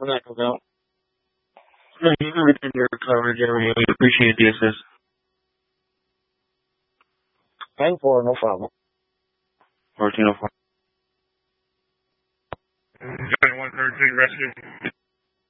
for that, Cookout. No, you can return your coverage, Jeremy. We appreciate the assist. 10-4, no problem. 1404. 133 rescue.